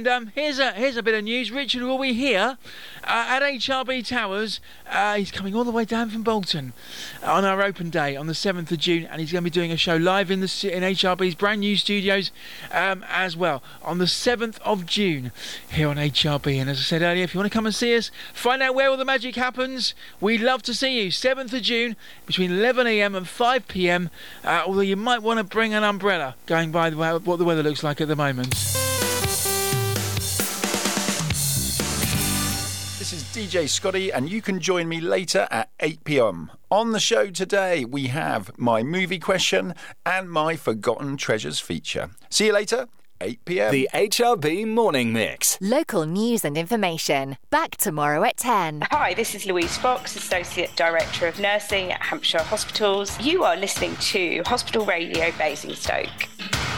And here's a bit of news. Richard will be here at HRB Towers. He's coming all the way down from Bolton on our open day on the 7th of June, and he's going to be doing a show live in HRB's brand new studios as well on the 7th of June here on HRB. And as I said earlier, if you want to come and see us, find out where all the magic happens, we'd love to see you. 7th of June between 11 a.m. and 5 p.m. Although you might want to bring an umbrella, going by what the weather looks like at the moment. This is DJ Scotty, and you can join me later at 8 p.m. On the show today, we have my movie question and my Forgotten Treasures feature. See you later, 8 p.m. The HRB Morning Mix. Local news and information. Back tomorrow at 10. Hi, this is Louise Fox, Associate Director of Nursing at Hampshire Hospitals. You are listening to Hospital Radio Basingstoke.